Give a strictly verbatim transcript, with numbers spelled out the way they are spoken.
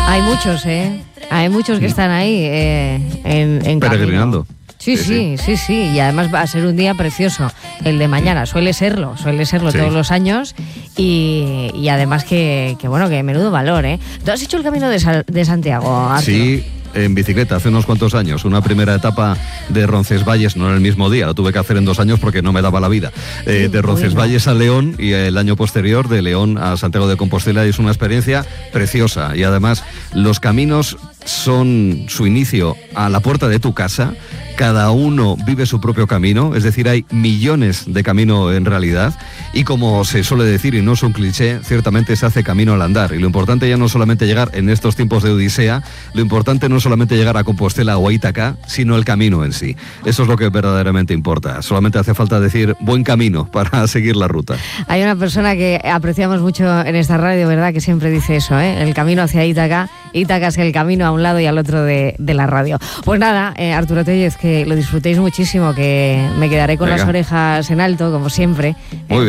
Hay muchos, ¿eh? Hay muchos que están ahí eh, en, en peregrinando. Sí, sí, sí, sí, sí, y además va a ser un día precioso el de mañana, suele serlo, suele serlo sí. todos los años y, y además que, que, bueno, que menudo valor, ¿eh? ¿Tú has hecho el Camino de, Sa- de Santiago, Arturo? Sí, en bicicleta, hace unos cuantos años, una primera etapa de Roncesvalles, no en el mismo día, lo tuve que hacer en dos años porque no me daba la vida, eh, sí, de Roncesvalles bueno. a León y el año posterior de León a Santiago de Compostela, y es una experiencia preciosa y además los caminos son su inicio a la puerta de tu casa. Cada uno vive su propio camino, es decir, hay millones de camino en realidad y como se suele decir, y no es un cliché, ciertamente se hace camino al andar y lo importante ya no solamente llegar en estos tiempos de odisea, lo importante no solamente llegar a Compostela o a Ítaca, sino el camino en sí. Eso es lo que verdaderamente importa, solamente hace falta decir buen camino para seguir la ruta. Hay una persona que apreciamos mucho en esta radio, ¿verdad?, que siempre dice eso, ¿eh? El camino hacia Ítaca, Ítaca es el camino a un lado y al otro de, de la radio. Pues nada, eh, Arturo Tellez, que lo disfrutéis muchísimo, que me quedaré con Venga. las orejas en alto, como siempre. Muy bien.